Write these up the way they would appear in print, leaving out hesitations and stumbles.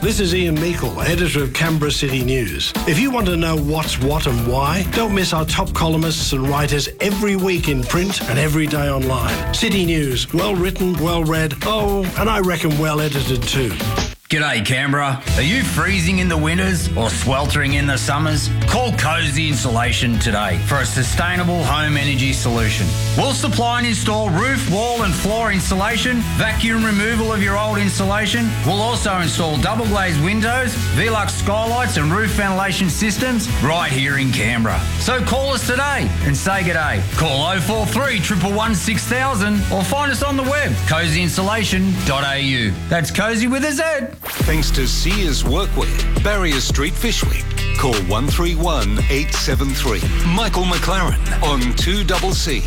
This is Ian Meikle, editor of Canberra City News. If you want to know what's what and why, don't miss our top columnists and writers every week in print and every day online. City News, well written, well read, and I reckon well edited too. G'day Canberra. Are you freezing in the winters or sweltering in the summers? Call Cozy Insulation today for a sustainable home energy solution. We'll supply and install roof, wall and floor insulation, vacuum removal of your old insulation. We'll also install double glazed windows, Velux skylights and roof ventilation systems right here in Canberra. So call us today and say g'day. Call 043 111 6000 or find us on the web, cozyinsulation.au. That's Cozy with a Z. Thanks to Sears Workwear, Barrier Street, Fyshwick. Call 131 873. Michael McLaren on 2CC.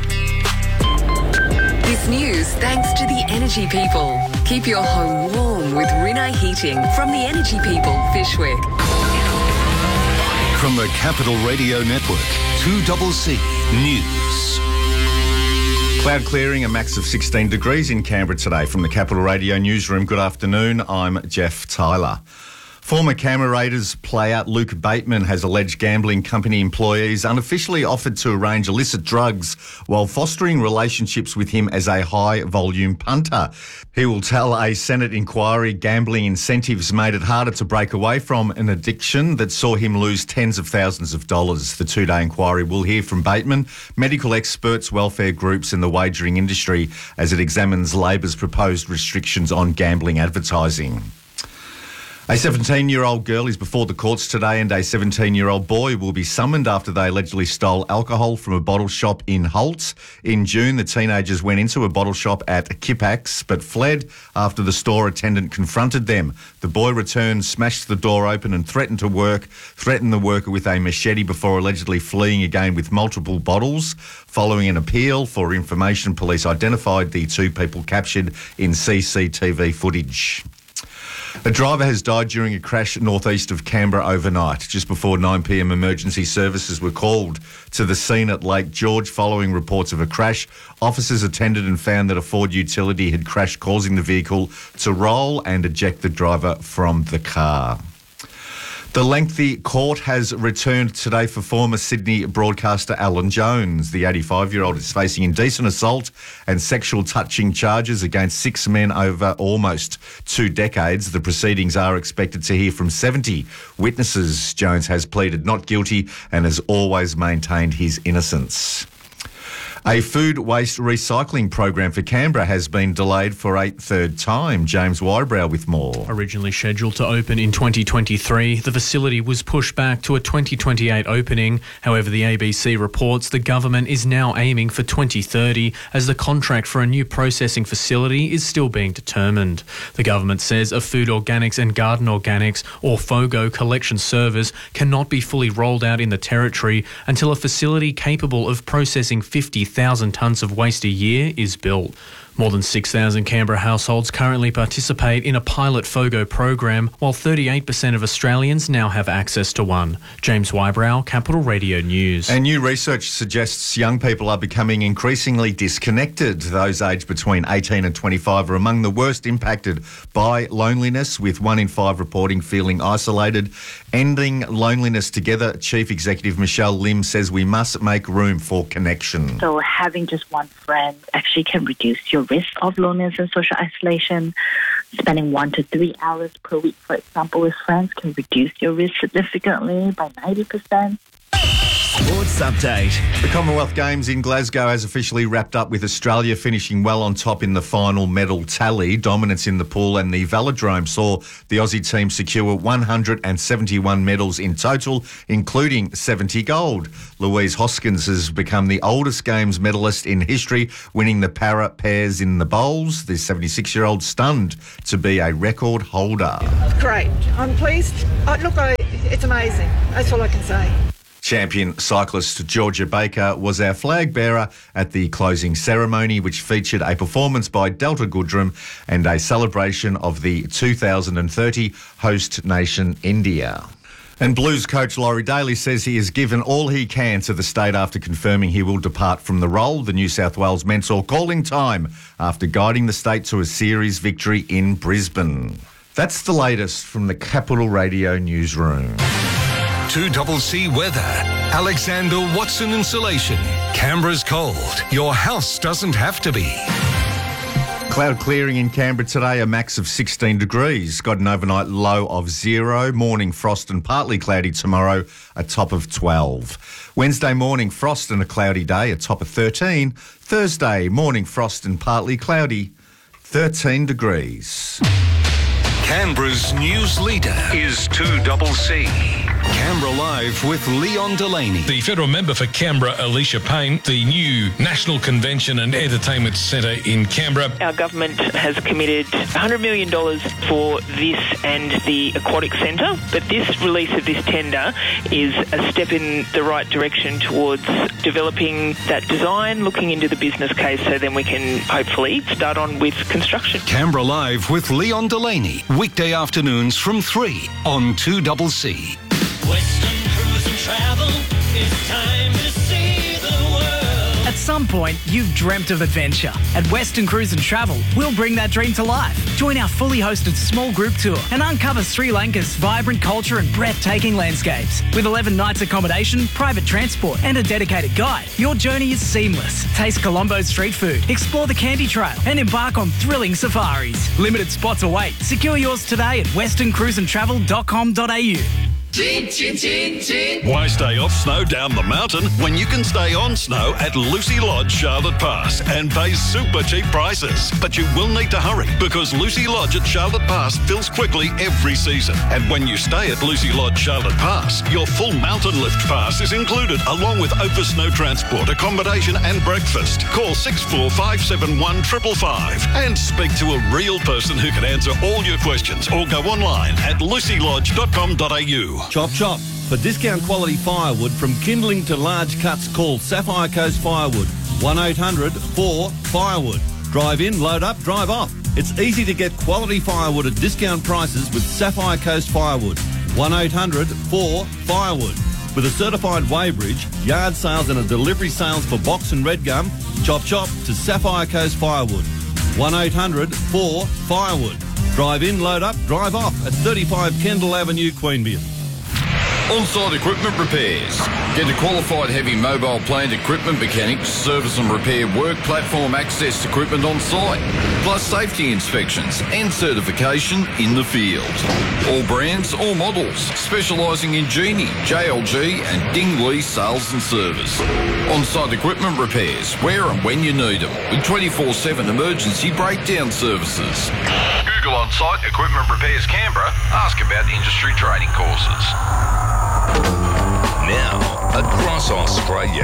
This news thanks to the Energy People. Keep your home warm with Rinnai Heating from the Energy People, Fyshwick. From the Capital Radio Network, 2CC News. Cloud clearing, a max of 16 degrees in Canberra today. From the Capital Radio newsroom, good afternoon. I'm Jeff Tyler. Former Canberra Raiders player Luke Bateman has alleged gambling company employees unofficially offered to arrange illicit drugs while fostering relationships with him as a high-volume punter. He will tell a Senate inquiry gambling incentives made it harder to break away from an addiction that saw him lose tens of thousands of dollars. The two-day inquiry will hear from Bateman, medical experts, welfare groups and the wagering industry as it examines Labor's proposed restrictions on gambling advertising. A 17-year-old girl is before the courts today and a 17-year-old boy will be summoned after they allegedly stole alcohol from a bottle shop in Holt. In June, the teenagers went into a bottle shop at Kippax but fled after the store attendant confronted them. The boy returned, smashed the door open and threatened the worker with a machete before allegedly fleeing again with multiple bottles. Following an appeal for information, police identified the two people captured in CCTV footage. A driver has died during a crash northeast of Canberra overnight. Just before 9 p.m, emergency services were called to the scene at Lake George following reports of a crash. Officers attended and found that a Ford utility had crashed, causing the vehicle to roll and eject the driver from the car. The lengthy court has returned today for former Sydney broadcaster Alan Jones. The 85-year-old is facing indecent assault and sexual touching charges against 6 men over almost 2 decades. The proceedings are expected to hear from 70 witnesses. Jones has pleaded not guilty and has always maintained his innocence. A food waste recycling program for Canberra has been delayed for a third time. James Wybrow with more. Originally scheduled to open in 2023, the facility was pushed back to a 2028 opening. However, the ABC reports the government is now aiming for 2030 as the contract for a new processing facility is still being determined. The government says a food organics and garden organics or FOGO collection service cannot be fully rolled out in the territory until a facility capable of processing 50,000 tonnes of waste a year is built. More than 6,000 Canberra households currently participate in a pilot FOGO program, while 38% of Australians now have access to one. James Wybrow, Capital Radio News. And new research suggests young people are becoming increasingly disconnected. Those aged between 18 and 25 are among the worst impacted by loneliness, with 1 in 5 reporting feeling isolated. Ending loneliness together, Chief Executive Michelle Lim says we must make room for connection. So having just one friend actually can reduce your risk of loneliness and social isolation. Spending 1 to 3 hours per week, for example, with friends can reduce your risk significantly by 90%. Sports Update. The Commonwealth Games in Glasgow has officially wrapped up, with Australia finishing well on top in the final medal tally. Dominance in the pool and the velodrome saw the Aussie team secure 171 medals in total, including 70 gold. Louise Hoskins has become the oldest Games medalist in history, winning the para pairs in the bowls. The 76-year-old stunned to be a record holder. Great. I'm pleased. It's amazing. That's all I can say. Champion cyclist Georgia Baker was our flag bearer at the closing ceremony, which featured a performance by Delta Goodrum and a celebration of the 2030 host nation, India. And Blues coach Laurie Daly says he has given all he can to the state after confirming he will depart from the role. The New South Wales mentor calling time after guiding the state to a series victory in Brisbane. That's the latest from the Capital Radio newsroom. 2CC weather. Alexander Watson Insulation. Canberra's cold. Your house doesn't have to be. Cloud clearing in Canberra today, a max of 16 degrees. Got an overnight low of 0. Morning frost and partly cloudy tomorrow, a top of 12. Wednesday morning frost and a cloudy day, a top of 13. Thursday morning frost and partly cloudy, 13 degrees. Canberra's news leader is 2CC. Canberra Live with Leon Delaney. The federal member for Canberra, Alicia Payne, the new National Convention and Entertainment Centre in Canberra. Our government has committed $100 million for this and the Aquatic Centre, but this release of this tender is a step in the right direction towards developing that design, looking into the business case, so then we can hopefully start on with construction. Canberra Live with Leon Delaney, weekday afternoons from 3 on 2CC. Western Cruise and Travel, it's time to see the world. At some point, you've dreamt of adventure. At Western Cruise and Travel, we'll bring that dream to life. Join our fully hosted small group tour and uncover Sri Lanka's vibrant culture and breathtaking landscapes. With 11 nights accommodation, private transport and a dedicated guide, your journey is seamless. Taste Colombo's street food, explore the Candy Trail and embark on thrilling safaris. Limited spots await. Secure yours today at westerncruiseandtravel.com.au. Why stay off snow down the mountain when you can stay on snow at Lucy Lodge Charlotte Pass and pay super cheap prices? But you will need to hurry because Lucy Lodge at Charlotte Pass fills quickly every season. And when you stay at Lucy Lodge Charlotte Pass, your full mountain lift pass is included along with over snow transport, accommodation and breakfast. Call 64571 555 and speak to a real person who can answer all your questions or go online at lucylodge.com.au. Chop chop. For discount quality firewood from kindling to large cuts, call Sapphire Coast Firewood. 1-800-4-FIREWOOD. Drive in, load up, drive off. It's easy to get quality firewood at discount prices with Sapphire Coast Firewood. 1-800-4-FIREWOOD. With a certified weighbridge, yard sales and a delivery sales for box and red gum, chop chop to Sapphire Coast Firewood. 1-800-4-FIREWOOD. Drive in, load up, drive off at 35 Kendall Avenue, Queanbeyan. On-site equipment repairs. Get a qualified heavy mobile plant equipment mechanic to service and repair work platform access equipment on site, plus safety inspections and certification in the field. All brands, all models, specialising in Genie, JLG and Dingley sales and service. On-site equipment repairs, where and when you need them, with 24/7 emergency breakdown services. Google On-Site Equipment Repairs Canberra. Ask about industry training courses. Now, across Australia.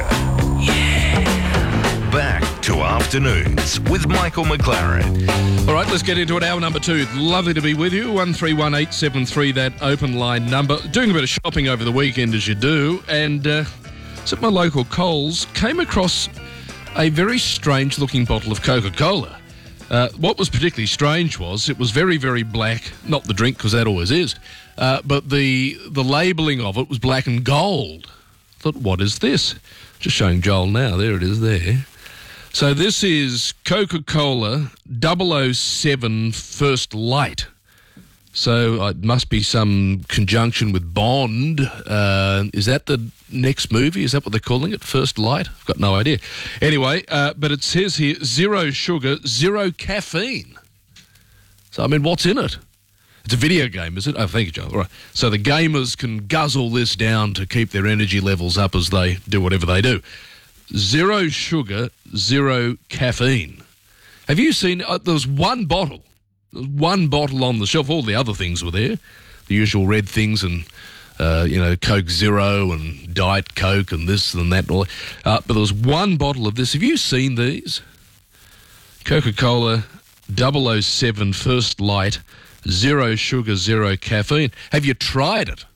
Back to afternoons with Michael McLaren. All right, let's get into it. Hour number 2. Lovely to be with you. 131873, that open line number. Doing a bit of shopping over the weekend, as you do, and it's at my local Coles. Came across a very strange-looking bottle of Coca-Cola. What was particularly strange was it was very, very black. Not the drink, because that always is. But the labelling of it was black and gold. I thought, what is this? Just showing Joel now. There it is there. So this is Coca-Cola 007 First Light. So it must be some conjunction with Bond. Is that the next movie? Is that what they're calling it? First Light? I've got no idea. Anyway, but it says here, 0 sugar, 0 caffeine. So, I mean, what's in it? It's a video game, is it? Oh, thank you, Joel. All right. So the gamers can guzzle this down to keep their energy levels up as they do whatever they do. 0 sugar, 0 caffeine. Have you seen... there was one bottle. There was one bottle on the shelf. All the other things were there. The usual red things and, Coke Zero and Diet Coke and this and that. And all. But there was one bottle of this. Have you seen these? Coca-Cola 007 First Light, 0 sugar, 0 caffeine. Have you tried it?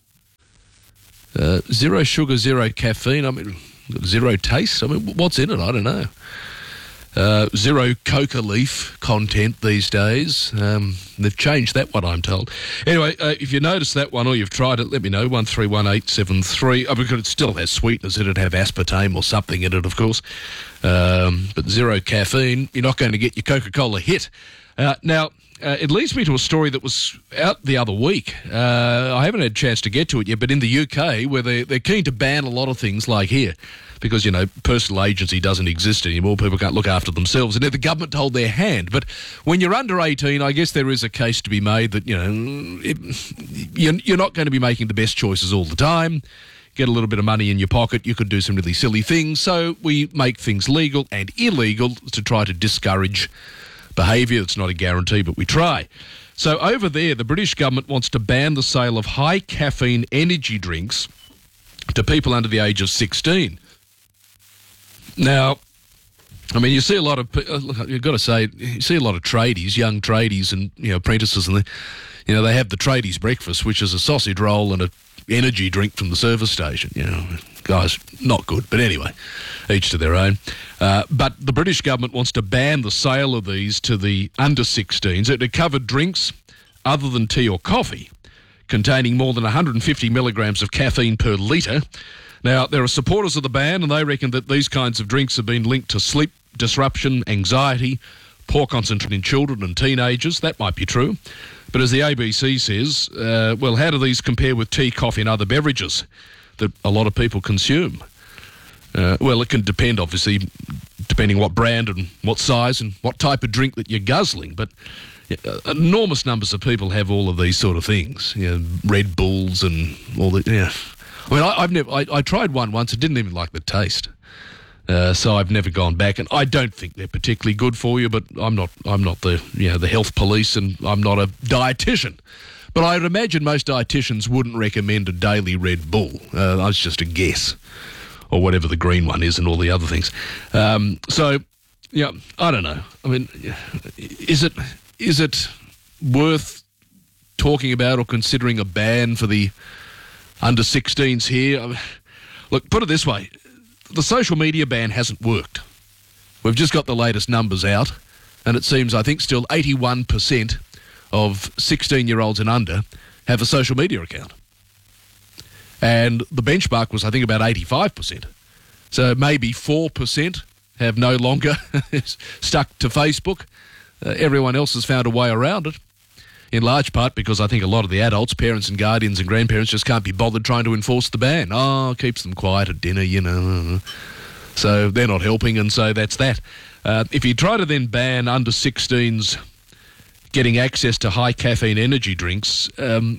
0 sugar, 0 caffeine. I mean, 0 taste. I mean, what's in it? I don't know. 0 coca leaf content these days. They've changed that one, I'm told. Anyway, if you notice that one or you've tried it, let me know, 131873. Because it still has sweeteners in it. Have aspartame or something in it, of course. But 0 caffeine, you're not going to get your Coca-Cola hit Now, it leads me to a story that was out the other week. I haven't had a chance to get to it yet, but in the UK, where they're keen to ban a lot of things like here, because, personal agency doesn't exist anymore. People can't look after themselves, and the government hold their hand. But when you're under 18, I guess there is a case to be made that, you're not going to be making the best choices all the time. Get a little bit of money in your pocket, you could do some really silly things. So we make things legal and illegal to try to discourage behaviour. It's not a guarantee, but we try. So over there, the British government wants to ban the sale of high caffeine energy drinks to people under the age of 16. Now, you see a lot of, you've got to say, you see a lot of tradies, young tradies and, apprentices, and they have the tradies breakfast, which is a sausage roll and a energy drink from the service station. Guys, not good. But anyway, each to their own. But the British government wants to ban the sale of these to the under 16s. It covered drinks other than tea or coffee containing more than 150 milligrams of caffeine per litre. Now, there are supporters of the ban, and they reckon that these kinds of drinks have been linked to sleep disruption, anxiety, poor concentration in children and teenagers. That might be true. But as the ABC says, how do these compare with tea, coffee and other beverages that a lot of people consume? It can depend, obviously, depending what brand and what size and what type of drink that you're guzzling. But enormous numbers of people have all of these sort of things. Red Bulls and all that. Yeah. I tried one once. I didn't even like the taste. So I've never gone back, and I don't think they're particularly good for you. But I'm not the health police, and I'm not a dietitian. But I'd imagine most dietitians wouldn't recommend a daily Red Bull. That's just a guess, or whatever the green one is, and all the other things. I don't know. Is it worth talking about or considering a ban for the under 16s here? Look, put it this way. The social media ban hasn't worked. We've just got the latest numbers out, and it seems, I think, still 81% of 16-year-olds and under have a social media account. And the benchmark was, I think, about 85%. So maybe 4% have no longer stuck to Facebook. Everyone else has found a way around it, in large part because I think a lot of the adults, parents and guardians and grandparents, just can't be bothered trying to enforce the ban. Oh, keeps them quiet at dinner, So they're not helping, and so that's that. If you try to then ban under 16s getting access to high caffeine energy drinks, again,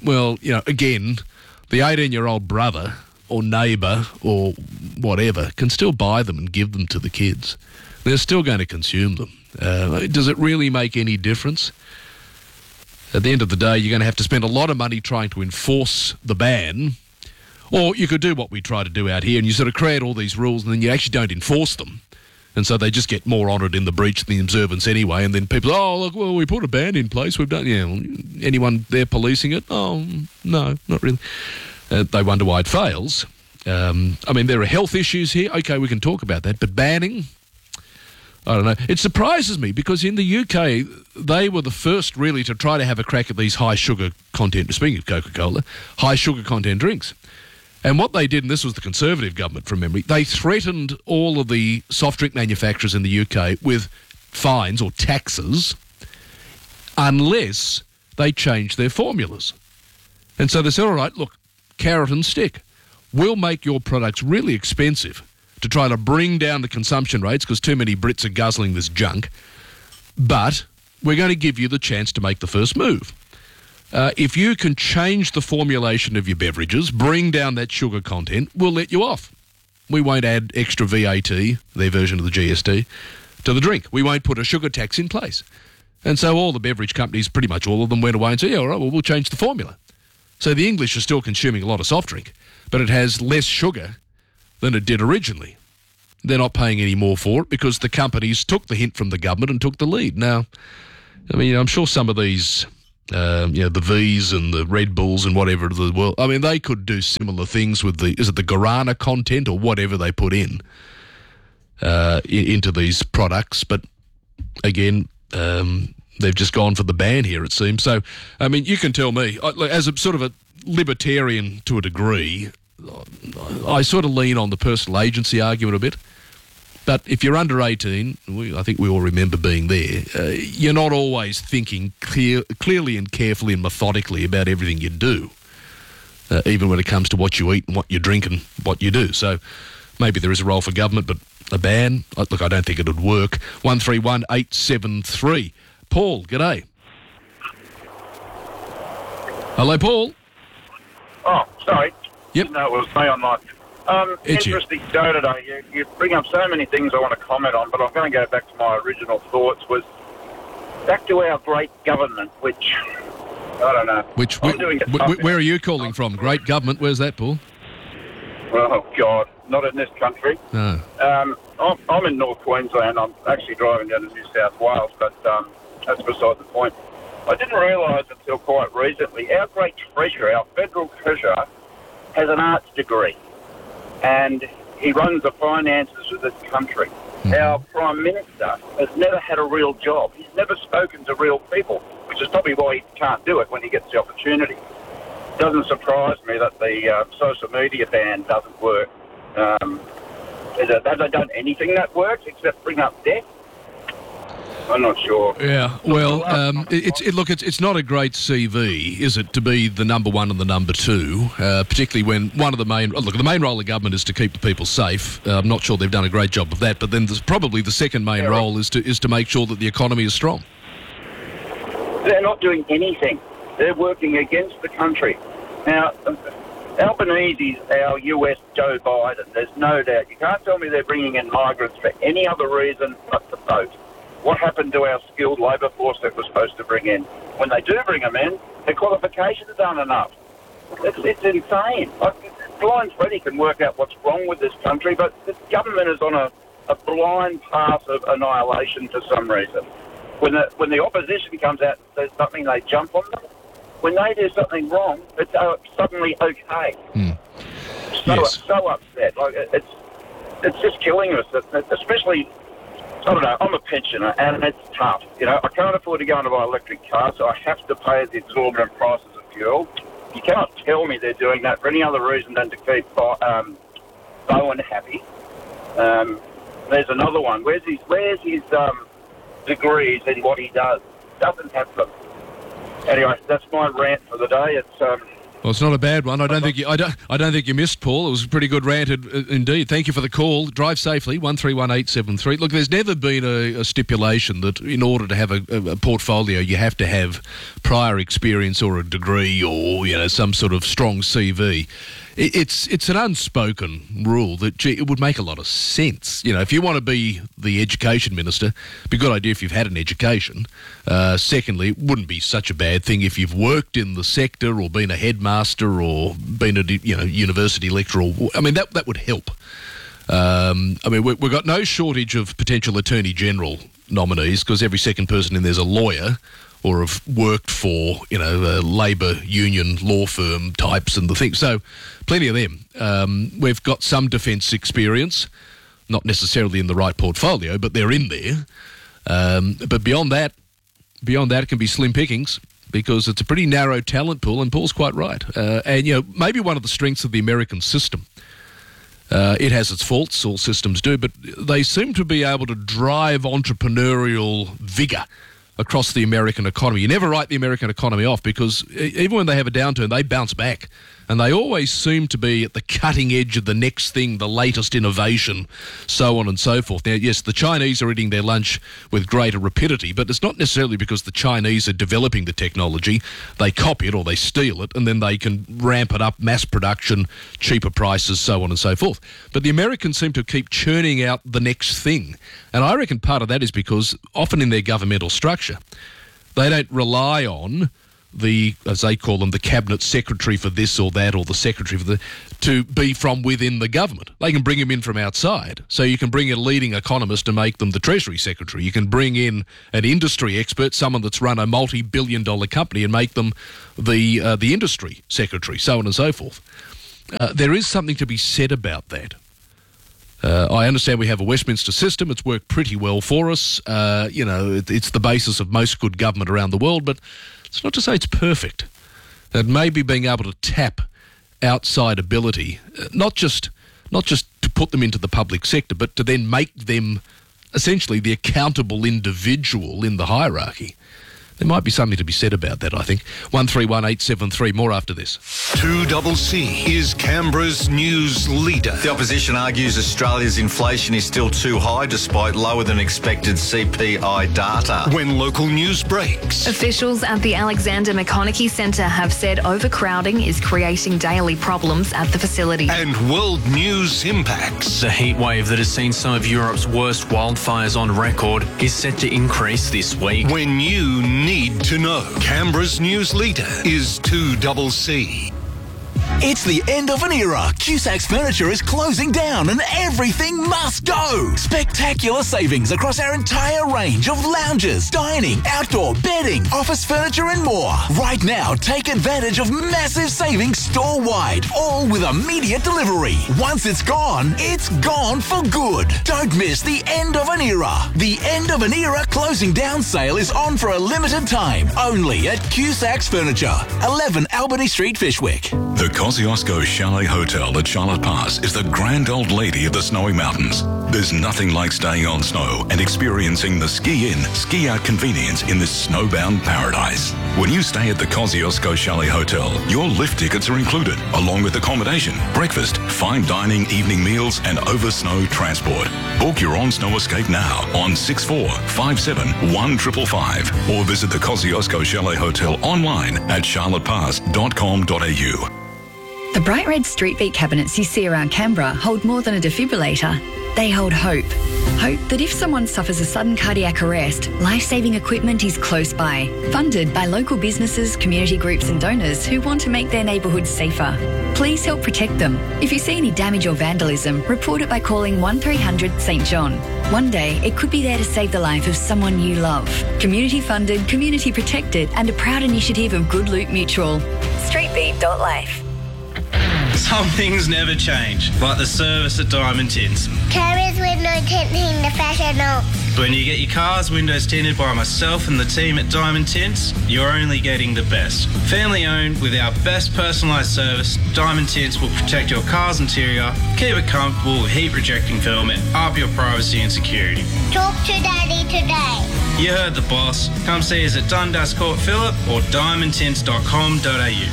the 18-year-old brother or neighbour or whatever can still buy them and give them to the kids. They're still going to consume them. Does it really make any difference? At the end of the day, you're going to have to spend a lot of money trying to enforce the ban, or you could do what we try to do out here, and you sort of create all these rules, and then you actually don't enforce them. And so they just get more honoured in the breach than the observance anyway, and then people, look, we put a ban in place, we've done, anyone there policing it? Oh, no, not really. They wonder why it fails. There are health issues here. Okay, we can talk about that, but banning, I don't know. It surprises me because in the UK, they were the first really to try to have a crack at these high sugar content, speaking of Coca-Cola, high sugar content drinks. And what they did, and this was the Conservative government from memory, they threatened all of the soft drink manufacturers in the UK with fines or taxes unless they changed their formulas. And so they said, all right, look, carrot and stick. We'll make your products really expensive to try to bring down the consumption rates because too many Brits are guzzling this junk. But we're going to give you the chance to make the first move. If you can change the formulation of your beverages, bring down that sugar content, we'll let you off. We won't add extra VAT, their version of the GST, to the drink. We won't put a sugar tax in place. And so all the beverage companies, pretty much all of them, went away and said, yeah, all right, well, we'll change the formula. So the English are still consuming a lot of soft drink, but it has less sugar than it did originally. They're not paying any more for it because the companies took the hint from the government and took the lead. Now, I'm sure some of these, the V's and the Red Bulls and whatever of the world, they could do similar things with the guarana content or whatever they put into these products. But again, they've just gone for the ban here, it seems. So, you can tell me, as a sort of a libertarian to a degree, I sort of lean on the personal agency argument a bit. But if you're under 18, I think we all remember being there, you're not always thinking clearly and carefully and methodically about everything you do, even when it comes to what you eat and what you drink and what you do. So maybe there is a role for government, but a ban? Look, I don't think it would work. 131873. Paul, g'day. Hello, Paul. Oh, sorry. Yep. No, it was me online. Interesting show today. You bring up so many things I want to comment on, but I'm going to go back to my original thoughts, was back to our great government, which, I don't know. Where are you calling from? Great government? Where's that, Paul? Oh, God. Not in this country. No. I'm in North Queensland. I'm actually driving down to New South Wales, but that's beside the point. I didn't realise until quite recently, our great treasurer, our federal treasurer, has an arts degree, and he runs the finances of this country. Our Prime Minister has never had a real job. He's never spoken to real people, which is probably why he can't do it when he gets the opportunity. It doesn't surprise me that the social media ban doesn't work. Have they done anything that works except bring up debt? I'm not sure. Yeah, well, it's not a great CV, is it, to be the number one and the number two, particularly when one of the main... Look, the main role of government is to keep the people safe. I'm not sure they've done a great job of that, but then probably the second main role is to make sure that the economy is strong. They're not doing anything. They're working against the country. Now, Albanese's our US Joe Biden, there's no doubt. You can't tell me they're bringing in migrants for any other reason but to vote. What happened to our skilled labour force that we're supposed to bring in? When they do bring them in, their qualifications aren't enough. It's insane. Blind Freddy can work out what's wrong with this country, but this government is on a blind path of annihilation for some reason. When the opposition comes out and says something, they jump on them. When they do something wrong, it's suddenly okay. So upset. It's just killing us, especially... I don't know, I'm a pensioner, and it's tough. You know, I can't afford to go and buy an electric car, so I have to pay the exorbitant prices of fuel. You cannot tell me they're doing that for any other reason than to keep Bowen happy. There's another one. Where's his degrees in what he does? Doesn't have them. Anyway, that's my rant for the day. It's Well, it's not a bad one. I don't think you missed, Paul. It was a pretty good rant indeed. Thank you for the call. Drive safely. 131873. Look, there's never been a stipulation that in order to have a portfolio, you have to have prior experience or a degree or some sort of strong CV. It's an unspoken rule that it would make a lot of sense. If you want to be the education minister, it'd be a good idea if you've had an education. Secondly, it wouldn't be such a bad thing if you've worked in the sector or been a headmaster or been a university lecturer. That would help. We've got no shortage of potential Attorney General nominees because every second person in there's a lawyer or have worked for, labour union law firm types and the thing. So plenty of them. We've got some defence experience, not necessarily in the right portfolio, but they're in there. But beyond that, it can be slim pickings because it's a pretty narrow talent pool, and Paul's quite right. Maybe one of the strengths of the American system, it has its faults, all systems do, but they seem to be able to drive entrepreneurial vigour across the American economy. You never write the American economy off because even when they have a downturn, they bounce back. And they always seem to be at the cutting edge of the next thing, the latest innovation, so on and so forth. Now, yes, the Chinese are eating their lunch with greater rapidity, but it's not necessarily because the Chinese are developing the technology. They copy it or they steal it, and then they can ramp it up, mass production, cheaper prices, so on and so forth. But the Americans seem to keep churning out the next thing. And I reckon part of that is because often in their governmental structure, they don't rely on as they call them, the cabinet secretary for this or that, or the secretary for to be from within the government. They can bring him in from outside. So you can bring in a leading economist and make them the Treasury Secretary. You can bring in an industry expert, someone that's run a multi-billion-dollar company, and make them the industry secretary, so on and so forth. There is something to be said about that. I understand we have a Westminster system. It's worked pretty well for us. It's the basis of most good government around the world, but it's not to say it's perfect. And maybe being able to tap outside ability, not just to put them into the public sector, but to then make them essentially the accountable individual in the hierarchy. There might be something to be said about that, I think. 131873, more after this. 2CC is Canberra's news leader. The opposition argues Australia's inflation is still too high despite lower than expected CPI data. When local news breaks. Officials at the Alexander McConaughey Centre have said overcrowding is creating daily problems at the facility. And world news impacts. The heat wave that has seen some of Europe's worst wildfires on record is set to increase this week. When you need to know. Canberra's news leader is 2CC. It's the end of an era. Cusac's Furniture is closing down and everything must go. Spectacular savings across our entire range of lounges, dining, outdoor bedding, office furniture and more. Right now, take advantage of massive savings store-wide, all with immediate delivery. Once it's gone for good. Don't miss the end of an era. The end of an era closing down sale is on for a limited time, only at Cusac's Furniture, 11 Albany Street, Fishwick. The Kosciuszko Chalet Hotel at Charlotte Pass is the grand old lady of the snowy mountains. There's nothing like staying on snow and experiencing the ski-in, ski-out convenience in this snowbound paradise. When you stay at the Kosciuszko Chalet Hotel, your lift tickets are included, along with accommodation, breakfast, fine dining, evening meals, and over-snow transport. Book your on-snow escape now on 64571555 or visit the Kosciuszko Chalet Hotel online at charlottepass.com.au. The bright red street beat cabinets you see around Canberra hold more than a defibrillator. They hold hope. Hope that if someone suffers a sudden cardiac arrest, life-saving equipment is close by. Funded by local businesses, community groups and donors who want to make their neighbourhoods safer. Please help protect them. If you see any damage or vandalism, report it by calling 1300 St John. One day, it could be there to save the life of someone you love. Community funded, community protected and a proud initiative of Good Loot Mutual. Streetbeat.life. Some things never change, like the service at Diamond Tints. Carers window tinting professional. When you get your car's windows tinted by myself and the team at Diamond Tints, you're only getting the best. Family owned with our best personalised service, Diamond Tints will protect your car's interior, keep it comfortable with heat rejecting film and up your privacy and security. Talk to Daddy today. You heard the boss. Come see us at Dundas Court Phillip or diamondtints.com.au.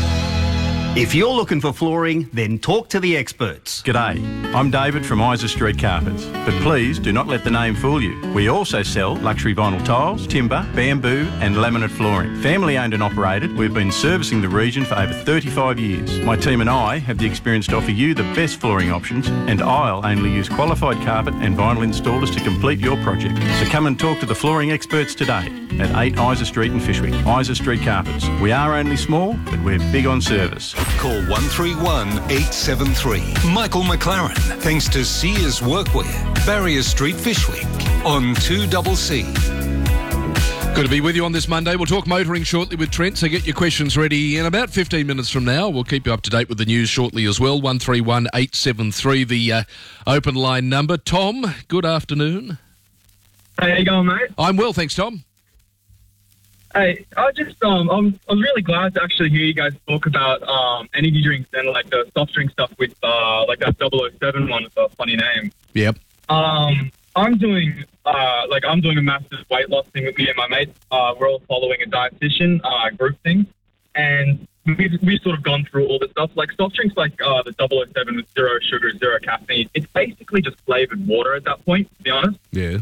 If you're looking for flooring, then talk to the experts. G'day, I'm David from Isa Street Carpets, but please do not let the name fool you. We also sell luxury vinyl tiles, timber, bamboo and laminate flooring. Family owned and operated, we've been servicing the region for over 35 years. My team and I have the experience to offer you the best flooring options, and I'll only use qualified carpet and vinyl installers to complete your project. So come and talk to the flooring experts today at 8 Isa Street in Fishwick. Isa Street Carpets. We are only small, but we're big on service. Call 131873. Michael McLaren, thanks to Sears Workwear, Barrier Street, Fishwick, on 2CC. Good to be with you on this Monday. We'll talk motoring shortly with Trent, so get your questions ready in about 15 minutes from now. We'll keep you up to date with the news shortly as well. 131873, the open line number. Tom, good afternoon. How you going, mate? I'm well, thanks, Tom. Hey, I was really glad to actually hear you guys talk about energy drinks and like the soft drink stuff with like that 007 one with a funny name. Yep. I'm doing a massive weight loss thing with me and my mates. We're all following a dietitian group thing, and we've sort of gone through all the stuff. Like soft drinks, like the 007 with 0 sugar, 0 caffeine. It's basically just flavored water at that point, to be honest. Yeah.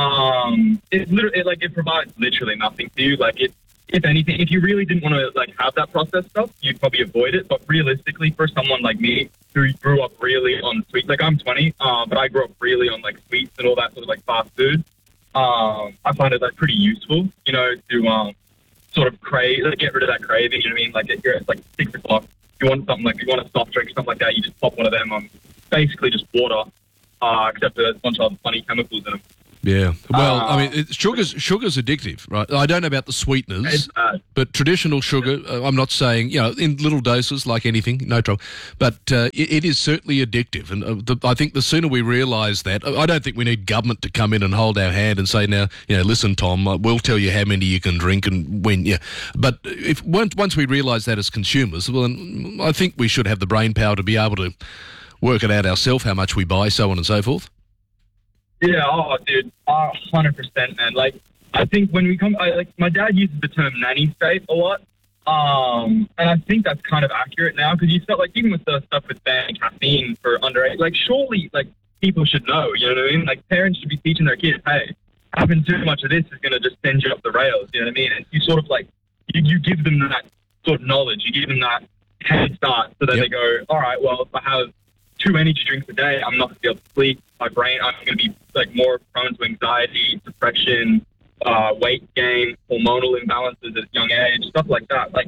It provides literally nothing to you. Like, if anything, if you really didn't want to like have that processed stuff, you'd probably avoid it. But realistically, for someone like me who grew up really on sweets, like I'm 20, but I grew up really on like sweets and all that sort of like fast food. I find it like pretty useful, you know, to sort of get rid of that craving. You know what I mean? Like if you're at like 6 o'clock, you want something like you want a soft drink, something like that. You just pop one of them on, basically just water, except there's a bunch of other funny chemicals in them. Yeah. Well, I mean, sugar's addictive, right? I don't know about the sweeteners, but traditional sugar, I'm not saying, you know, in little doses like anything, no trouble, but it is certainly addictive. And I think the sooner we realise that, I don't think we need government to come in and hold our hand and say, now, you know, listen, Tom, we'll tell you how many you can drink and when, yeah. But once we realise that as consumers, well, then I think we should have the brain power to be able to work it out ourselves, how much we buy, so on and so forth? Yeah, dude, 100%, man. Like, I think when we come, my dad uses the term nanny state a lot, and I think that's kind of accurate now, because you felt like, even with the stuff with banning caffeine for underage, like, surely, like, people should know, you know what I mean? Like, parents should be teaching their kids, hey, having too much of this is going to just send you up the rails, you know what I mean? And you sort of, like, you give them that sort of knowledge, you give them that head start, so that they go, all right, well, if I have 2 energy drinks a day, I'm not going to be able to sleep. My brain, I'm going to be like more prone to anxiety, depression, weight gain, hormonal imbalances at a young age, stuff like that. Like,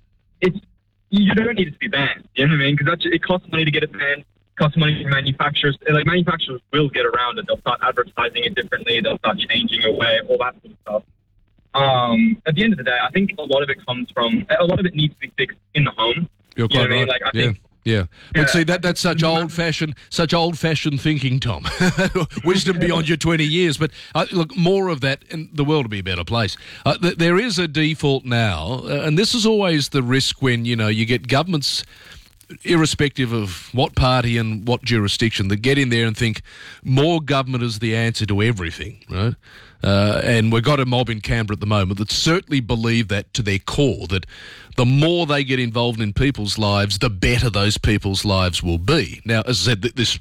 you don't need it to be banned. You know what I mean? Because it costs money to get it banned. It costs money for manufacturers. Like, manufacturers will get around it. They'll start advertising it differently. They'll start changing away, all that sort of stuff. At the end of the day, I think a lot of it needs to be fixed in the home. You're quite right. Like, I think. Yeah. But see, that's such old-fashioned thinking, Tom. Wisdom beyond your 20 years. But look, more of that, and the world will be a better place. There is a default now, and this is always the risk when, you get governments, irrespective of what party and what jurisdiction, that get in there and think more government is the answer to everything, right? And we've got a mob in Canberra at the moment that certainly believe that to their core, that the more they get involved in people's lives, the better those people's lives will be. Now, as I said, this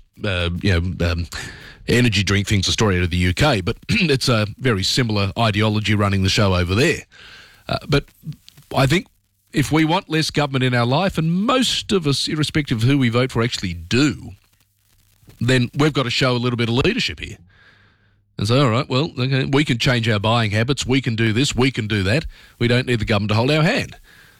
energy drink thing's a story out of the UK, but it's a very similar ideology running the show over there. But I think if we want less government in our life, and most of us, irrespective of who we vote for, actually do, then we've got to show a little bit of leadership here. And say, all right, well, okay, we can change our buying habits, we can do this, we can do that. We don't need the government to hold our hand.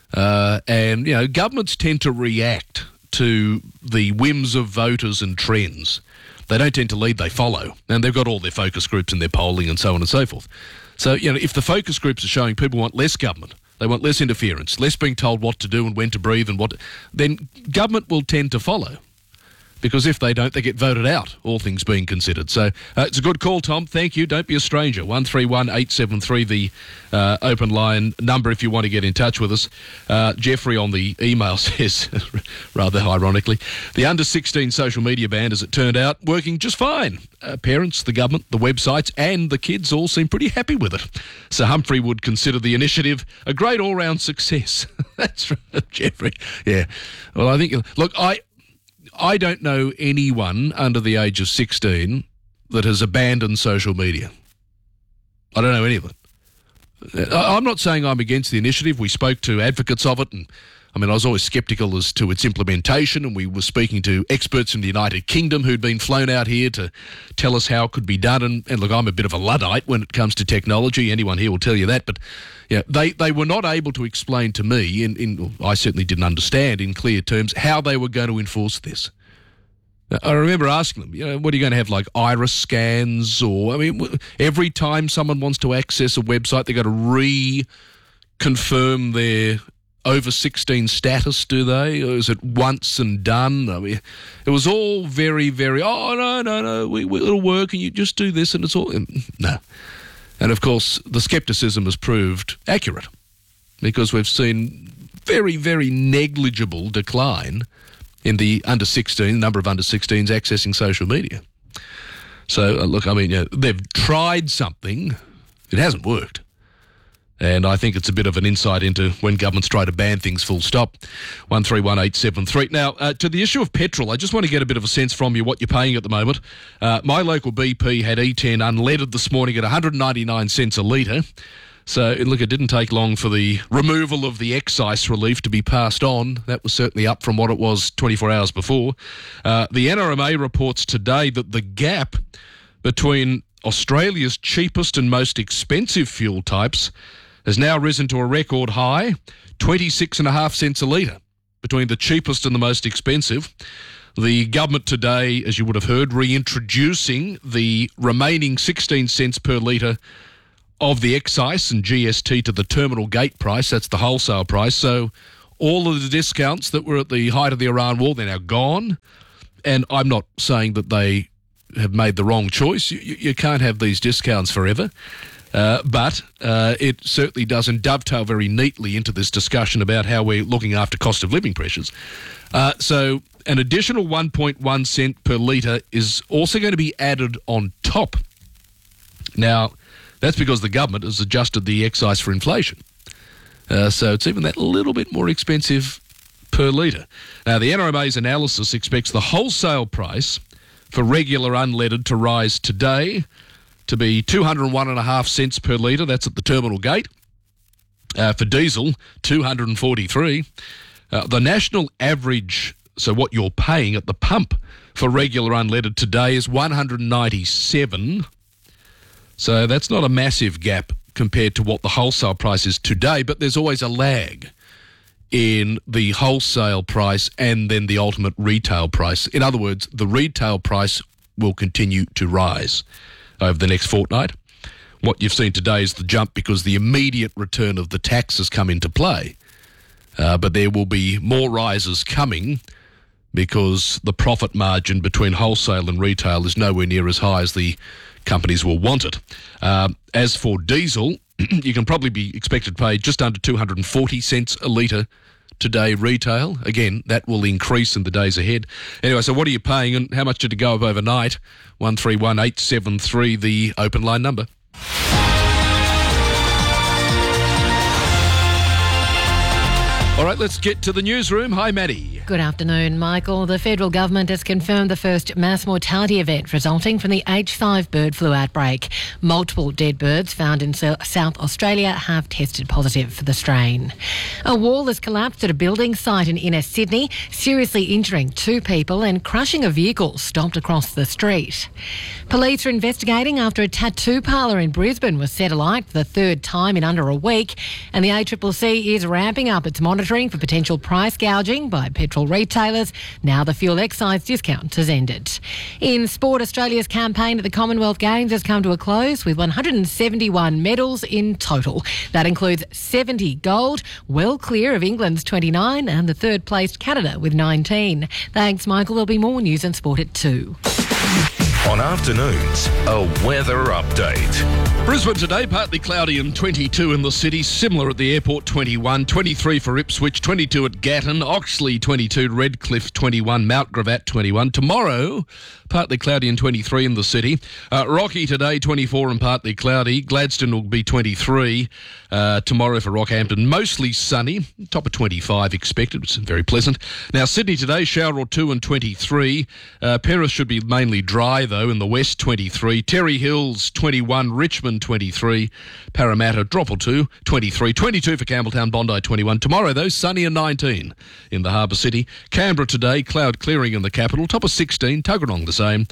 And governments tend to react to the whims of voters and trends. They don't tend to lead, they follow. And they've got all their focus groups and their polling and so on and so forth. So, if the focus groups are showing people want less government, they want less interference, less being told what to do and when to breathe and then government will tend to follow. Because if they don't, they get voted out, all things being considered. So it's a good call, Tom. Thank you. Don't be a stranger. 131 873, the open line number if you want to get in touch with us. Jeffrey on the email says, rather ironically, the under-16 social media ban, as it turned out, working just fine. Parents, the government, the websites and the kids all seem pretty happy with it. Sir Humphrey would consider the initiative a great all-round success. That's right, Jeffrey. Yeah. Well, I think, look, I don't know anyone under the age of 16 that has abandoned social media. I don't know any of them. I'm not saying I'm against the initiative. We spoke to advocates of it, and I was always sceptical as to its implementation, and we were speaking to experts in the United Kingdom who'd been flown out here to tell us how it could be done. And look, I'm a bit of a Luddite when it comes to technology. Anyone here will tell you that. But they were not able to explain to me, I certainly didn't understand in clear terms, how they were going to enforce this. I remember asking them, what are you going to have, like iris scans? Or, every time someone wants to access a website, they've got to reconfirm their over 16 status, do they? Or is it once and done? It was all very, very, no, it'll work and you just do this and it's all, no. And of course, the scepticism has proved accurate because we've seen very, very negligible decline in the number of under-16s accessing social media. So, look, they've tried something. It hasn't worked. And I think it's a bit of an insight into when governments try to ban things full stop. 131873. Now, to the issue of petrol, I just want to get a bit of a sense from you what you're paying at the moment. My local BP had E10 unleaded this morning at 199 cents a litre. So, look, it didn't take long for the removal of the excise relief to be passed on. That was certainly up from what it was 24 hours before. The NRMA reports today that the gap between Australia's cheapest and most expensive fuel types has now risen to a record high, 26.5 cents a litre between the cheapest and the most expensive. The government today, as you would have heard, reintroducing the remaining 16 cents per litre of the excise and GST to the terminal gate price. That's the wholesale price. So all of the discounts that were at the height of the Iran war, they're now gone. And I'm not saying that they have made the wrong choice. You can't have these discounts forever. But it certainly doesn't dovetail very neatly into this discussion about how we're looking after cost of living pressures. So an additional 1.1 cent per litre is also going to be added on top. Now, that's because the government has adjusted the excise for inflation. So it's even that little bit more expensive per litre. Now, the NRMA's analysis expects the wholesale price for regular unleaded to rise today to be 201.5 cents per litre. That's at the terminal gate. For diesel, 243. The national average, so what you're paying at the pump for regular unleaded today is 197. So that's not a massive gap compared to what the wholesale price is today, but there's always a lag in the wholesale price and then the ultimate retail price. In other words, the retail price will continue to rise over the next fortnight. What you've seen today is the jump because the immediate return of the tax has come into play. But there will be more rises coming because the profit margin between wholesale and retail is nowhere near as high as the companies will want it. As for diesel, you can probably be expected to pay just under 240 cents a litre today retail. Again, that will increase in the days ahead. Anyway, so what are you paying and how much did it go up overnight? 131873, the open line number. All right, let's get to the newsroom. Hi, Maddie. Good afternoon, Michael. The federal government has confirmed the first mass mortality event resulting from the H5 bird flu outbreak. Multiple dead birds found in South Australia have tested positive for the strain. A wall has collapsed at a building site in inner Sydney, seriously injuring 2 people and crushing a vehicle stopped across the street. Police are investigating after a tattoo parlour in Brisbane was set alight for the 3rd time in under a week, and the ACCC is ramping up its monitoring for potential price gouging by petrol retailers now the fuel excise discount has ended. In sport, Australia's campaign at the Commonwealth Games has come to a close with 171 medals in total. That includes 70 gold, well clear of England's 29 and the 3rd placed Canada with 19. Thanks, Michael. There'll be more news and sport at 2. On afternoons, a weather update. Brisbane today, partly cloudy and 22 in the city, similar at the airport, 21, 23 for Ipswich, 22 at Gatton, Oxley 22, Redcliffe 21, Mount Gravatt 21. Tomorrow, partly cloudy and 23 in the city. Rocky today, 24 and partly cloudy. Gladstone will be 23 tomorrow for Rockhampton. Mostly sunny, top of 25 expected, which is very pleasant. Now, Sydney today, shower or 2 and 23. Perth should be mainly dry, though, in the west, 23. Terry Hills, 21. Richmond, 23. Parramatta, drop or 2, 23. 22 for Campbelltown, Bondi, 21. Tomorrow, though, sunny and 19 in the Harbour City. Canberra today, cloud clearing in the capital, top of 16. Tuggeranong the same.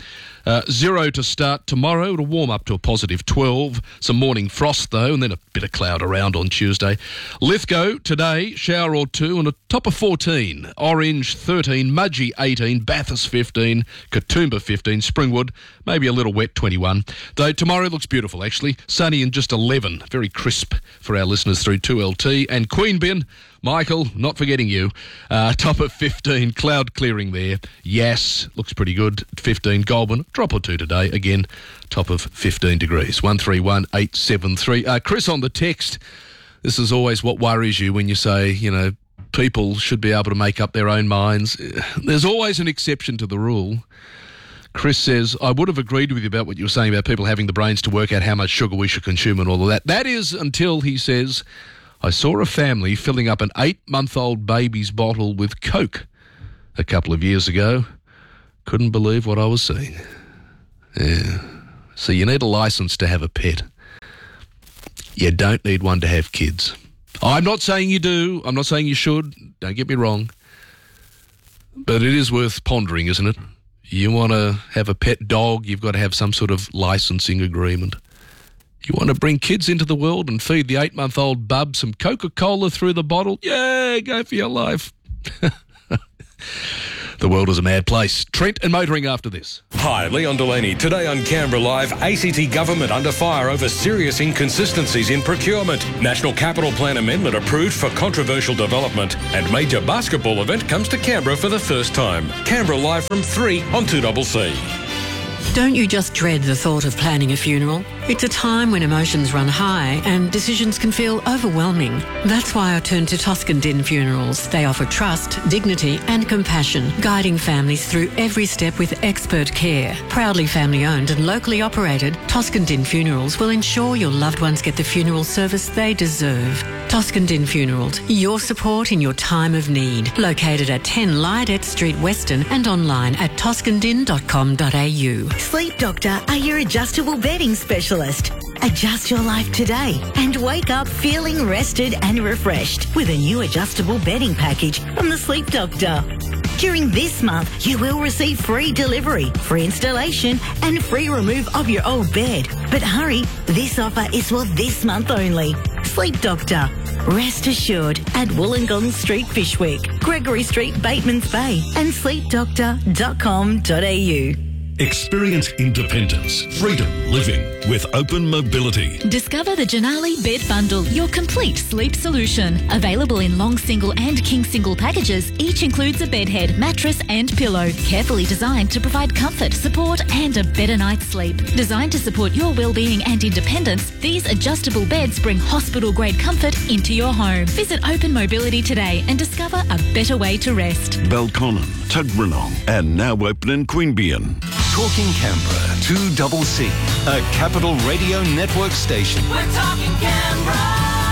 0 to start tomorrow. It'll warm up to a positive 12. Some morning frost, though, and then a bit of cloud around on Tuesday. Lithgow today, shower or 2 and a top of 14. Orange, 13. Mudgee, 18. Bathurst, 15. Katoomba, 15. Springwood, maybe a little wet, 21. Though tomorrow looks beautiful, actually. Sunny and just 11. Very crisp for our listeners through 2LT. And Queanbeyan, Michael, not forgetting you, top of 15. Cloud clearing there. Yass, looks pretty good. 15. Goulburn, drop or 2 today. Again, top of 15 degrees. 131873. Chris on the text. This is always what worries you when you say, people should be able to make up their own minds. There's always an exception to the rule. Chris says, I would have agreed with you about what you were saying about people having the brains to work out how much sugar we should consume and all of that. That is until, he says, I saw a family filling up an 8-month-old baby's bottle with Coke a couple of years ago. Couldn't believe what I was seeing. Yeah. So you need a licence to have a pet. You don't need one to have kids. I'm not saying you do. I'm not saying you should. Don't get me wrong. But it is worth pondering, isn't it? You want to have a pet dog, you've got to have some sort of licensing agreement. You want to bring kids into the world and feed the 8-month-old bub some Coca-Cola through the bottle? Yeah, go for your life. The world is a mad place. Trent and motoring after this. Hi, Leon Delaney. Today on Canberra Live, ACT government under fire over serious inconsistencies in procurement. National Capital Plan amendment approved for controversial development. And major basketball event comes to Canberra for the first time. Canberra Live from 3 on 2CC. Don't you just dread the thought of planning a funeral? It's a time when emotions run high and decisions can feel overwhelming. That's why I turn to Toscan Din Funerals. They offer trust, dignity and compassion, guiding families through every step with expert care. Proudly family owned and locally operated, Toscan Din Funerals will ensure your loved ones get the funeral service they deserve. Toscan Din Funerals, your support in your time of need. Located at 10 Lydette Street, Weston, and online at toscandin.com.au. Sleep Doctor are your adjustable bedding specialist. Adjust your life today and wake up feeling rested and refreshed with a new adjustable bedding package from the Sleep Doctor. During this month, you will receive free delivery, free installation and free remove of your old bed. But hurry, this offer is for this month only. Sleep Doctor. Rest assured at Wollongong Street, Fyshwick, Gregory Street, Batemans Bay and sleepdoctor.com.au. Experience independence, freedom living with Open Mobility. Discover the Janali Bed Bundle, your complete sleep solution. Available in long single and king single packages, each includes a bed head, mattress and pillow. Carefully designed to provide comfort, support and a better night's sleep. Designed to support your well-being and independence, these adjustable beds bring hospital-grade comfort into your home. Visit Open Mobility today and discover a better way to rest. Belconnen, Tuggeranong and now open in Queanbeyan. Talking Canberra, 2CC, a Capital Radio Network station. We're talking Canberra.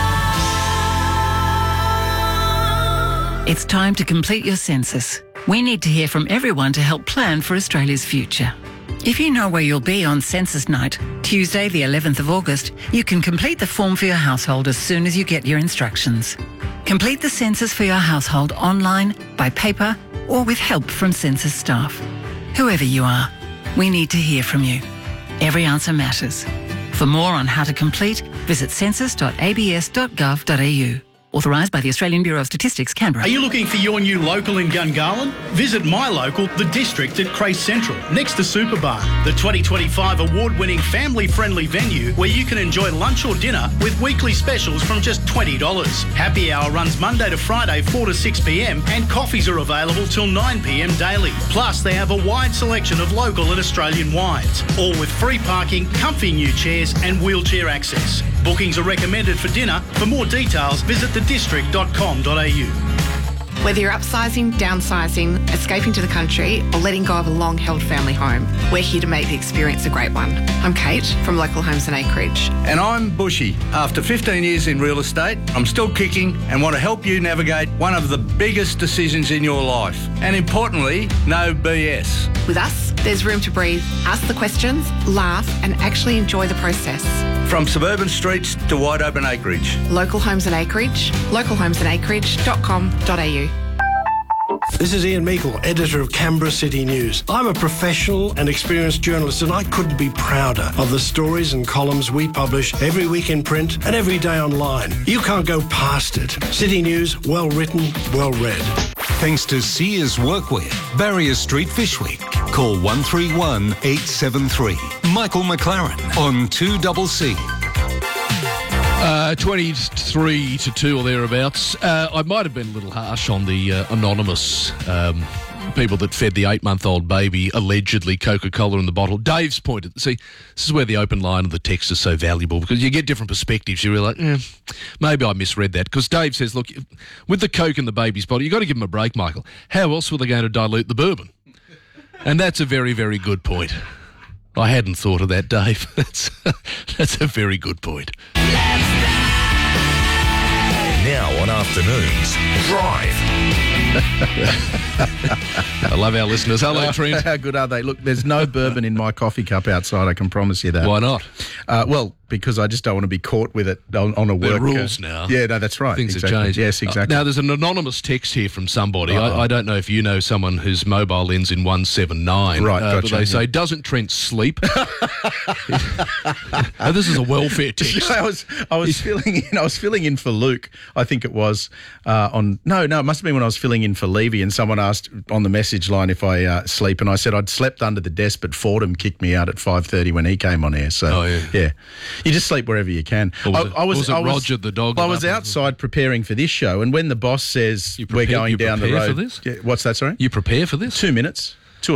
It's time to complete your census. We need to hear from everyone to help plan for Australia's future. If you know where you'll be on census night, Tuesday the 11th of August, you can complete the form for your household as soon as you get your instructions. Complete the census for your household online, by paper, or with help from census staff. Whoever you are, we need to hear from you. Every answer matters. For more on how to complete, visit census.abs.gov.au. Authorised by the Australian Bureau of Statistics, Canberra. Are you looking for your new local in Gungahlin? Visit my local, The District at Crace Central, next to Superbar, the 2025 award-winning family-friendly venue where you can enjoy lunch or dinner with weekly specials from just $20. Happy hour runs Monday to Friday 4 to 6 p.m. and coffees are available till 9 p.m. daily. Plus, they have a wide selection of local and Australian wines, all with free parking, comfy new chairs and wheelchair access. Bookings are recommended for dinner. For more details, visit thedistrict.com.au. Whether you're upsizing, downsizing, escaping to the country, or letting go of a long-held family home, we're here to make the experience a great one. I'm Kate from Local Homes and Acreage. And I'm Bushy. After 15 years in real estate, I'm still kicking and want to help you navigate one of the biggest decisions in your life. And importantly, no BS. With us, there's room to breathe, ask the questions, laugh, and actually enjoy the process. From suburban streets to wide open acreage. Local Homes and Acreage, localhomesandacreage.com.au. This is Ian Meikle, editor of Canberra City News. I'm a professional and experienced journalist and I couldn't be prouder of the stories and columns we publish every week in print and every day online. You can't go past it. City News, well written, well read. Thanks to Sears Workwear, Barrier Street, Fyshwick. Call 131 873. Michael McLaren on 2CC. 23 to 2 or thereabouts. I might have been a little harsh on the anonymous people that fed the 8-month-old baby allegedly Coca-Cola in the bottle. Dave's pointed. See, this is where the open line of the text is so valuable because you get different perspectives. You're like, maybe I misread that. Because Dave says, look, with the Coke in the baby's bottle, you've got to give them a break, Michael. How else were they going to dilute the bourbon? And that's a very, very good point. I hadn't thought of that, Dave. That's a very good point. Now on afternoons, Drive. I love our listeners. Hello, Trent. How good are they? Look, there's no bourbon in my coffee cup outside, I can promise you that. Why not? Well, because I just don't want to be caught with it on a work... There are rules now. Yeah, no, that's right. Things exactly. have changed. Yes, exactly. Now, there's an anonymous text here from somebody. I don't know if you know someone whose mobile ends in 179. Right, gotcha. But they say, doesn't Trent sleep? Now, this is a welfare text. I was filling in for Luke, I think it was, it must have been when I was filling in for Levy, and someone asked on the message line if I sleep, and I said I'd slept under the desk, but Fordham kicked me out at 5:30 when he came on air. So, yeah. You just sleep wherever you can. Was it Roger the dog? I was outside preparing for this show, and when the boss says we're going down the road... for this? Yeah, what's that, sorry? You prepare for this? 2 minutes.